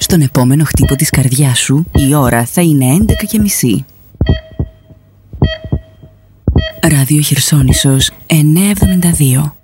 Στον επόμενο χτύπο της καρδιάς σου η ώρα θα είναι 11:30. Ράδιο Χερσόνησος 972.